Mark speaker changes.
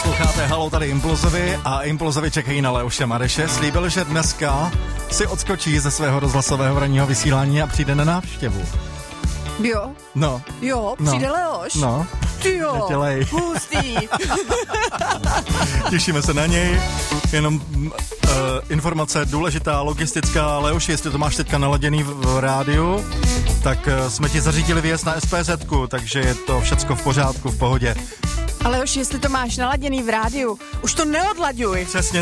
Speaker 1: Posloucháte Halo, tady Impulzovi a Impulzovi čekají na Leoše Mareše. Slíbil, že dneska si odskočí ze svého rozhlasového ranního vysílání a přijde na návštěvu.
Speaker 2: Jo?
Speaker 1: No.
Speaker 2: Jo, přijde Leoš?
Speaker 1: No.
Speaker 2: Ty jo,
Speaker 1: Nedělej.
Speaker 2: hustý.
Speaker 1: Těšíme se na něj. Jenom informace důležitá, logistická. Leoši, jestli to máš teďka naladěný v rádiu, tak jsme ti zařídili výjezd na SPZ-ku, takže je to všecko v pořádku, v pohodě.
Speaker 2: Ale už jestli to máš naladěný v rádiu, už to neodlaďuj.
Speaker 1: Přesně